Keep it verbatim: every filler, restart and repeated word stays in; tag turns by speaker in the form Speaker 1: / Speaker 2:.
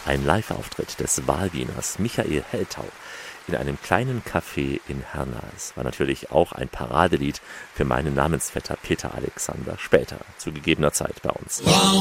Speaker 1: Ein Live-Auftritt des Wahlwieners Michael Heltau in einem kleinen Café in Herne. Es war natürlich auch ein Paradelied für meinen Namensvetter Peter Alexander, später, zu gegebener Zeit bei uns.